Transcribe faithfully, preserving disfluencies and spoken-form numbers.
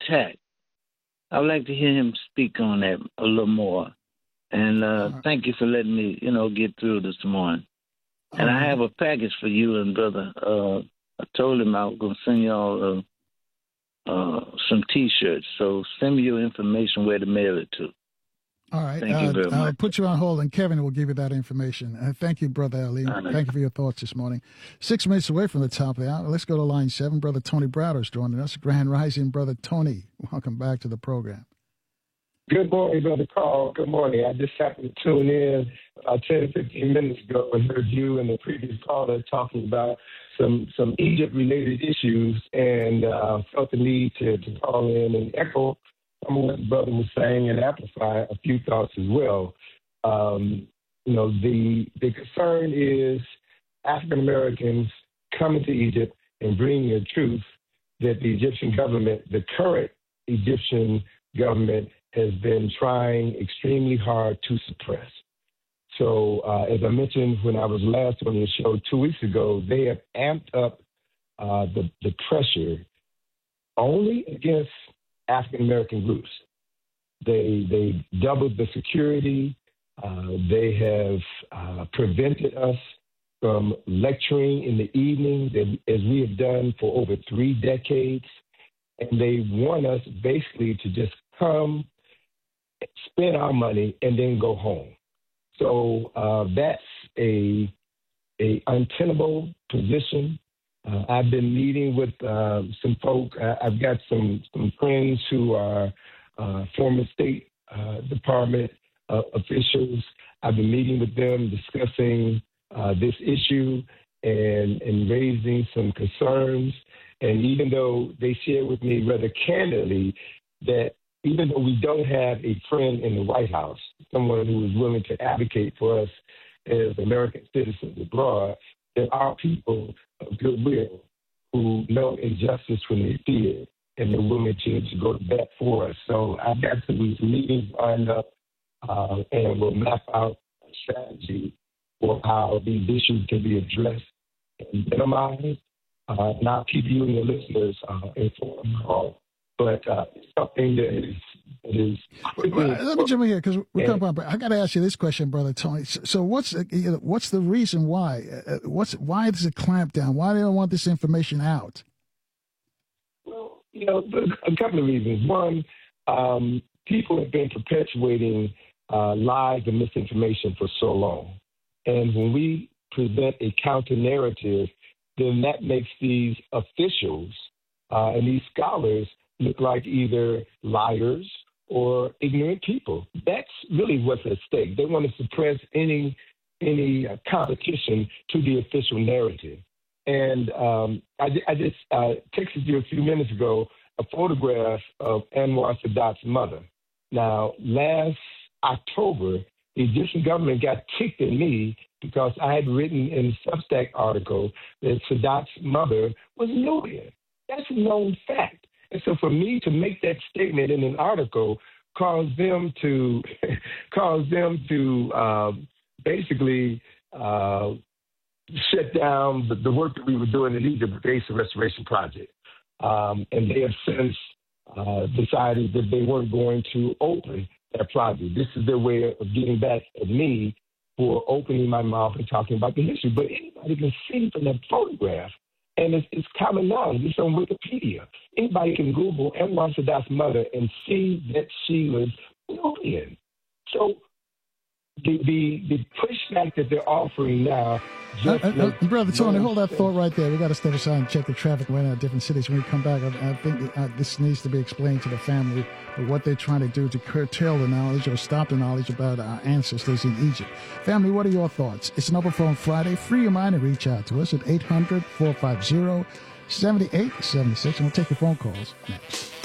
attack. I would like to hear him speak on that a little more. And uh, right. Thank you for letting me, you know, get through this morning. All and right. I have a package for you and brother. Uh, I told him I was going to send y'all uh, uh, some T-shirts. So send me your information where to mail it to. All right. Thank uh, you very I'll much. put you on hold, and Kevin will give you that information. Uh, thank you, Brother Ali. Right. Thank you for your thoughts this morning. Six minutes away from the top of the hour. Let's go to line seven. Brother Tony Browder is joining us. Grand Rising, Brother Tony. Welcome back to the program. Good morning, Brother Carl. Good morning. I just happened to tune in uh, ten, fifteen minutes ago and heard you and the previous caller talking about some some Egypt-related issues, and uh, felt the need to, to call in and echo some of what the brother was saying and amplify a few thoughts as well. Um, you know, the the concern is African Americans coming to Egypt and bringing a truth that the Egyptian government, the current Egyptian government, has been trying extremely hard to suppress. So, uh, as I mentioned when I was last on your show two weeks ago, they have amped up uh, the, the pressure only against African-American groups. They they doubled the security. Uh, they have uh, prevented us from lecturing in the evenings as we have done for over three decades. And they want us basically to just come, spend our money, and then go home. So uh, that's a a untenable position. Uh, I've been meeting with uh, some folk. Uh, I've got some, some friends who are uh, former State uh, Department uh, officials. I've been meeting with them, discussing uh, this issue and, and raising some concerns. And even though they share with me rather candidly that even though we don't have a friend in the White House, someone who is willing to advocate for us as American citizens abroad, there are people of goodwill who know injustice when they see it, and they're willing to, to go to bat for us. So I've got some meetings lined up, uh, and we'll map out a strategy for how these issues can be addressed and minimized. Uh, and I'll keep you and your listeners uh, informed. But uh, it's something that is, that is well, let me jump in here because we're coming up. I got to ask you this question, Brother Tony. So, what's you know, what's the reason why? Uh, what's why does it clamp down? Why do they don't want this information out? Well, you know, a couple of reasons. One, um, people have been perpetuating uh, lies and misinformation for so long, and when we present a counter narrative, then that makes these officials uh, and these scholars look like either liars or ignorant people. That's really what's at stake. They want to suppress any any uh, competition to the official narrative. And um, I, I just uh, texted you a few minutes ago a photograph of Anwar Sadat's mother. Now, last October, the Egyptian government got ticked at me because I had written in a Substack article that Sadat's mother was Nubian. That's a known fact. And so for me to make that statement in an article caused them to cause them to uh, basically uh, shut down the, the work that we were doing in Egypt with the Asa Restoration Project. Um, and they have since uh, decided that they weren't going to open that project. This is their way of getting back at me for opening my mouth and talking about the history. But anybody can see from that photograph, and it's, it's common knowledge. It's on Wikipedia. Anybody can Google Anwar Sadat's mother and see that she was Nubian. So the, the the pushback that they're offering now. Uh, uh, uh, Brother Tony, hold that thought right there. We got to step aside and check the traffic right now at different cities. When we come back, I, I think uh, this needs to be explained to the family what they're trying to do to curtail the knowledge or stop the knowledge about our ancestors in Egypt. Family, what are your thoughts? It's an Open Phone Friday. Free your mind and reach out to us at eight hundred, four five zero, seven eight seven six, and we'll take your phone calls next.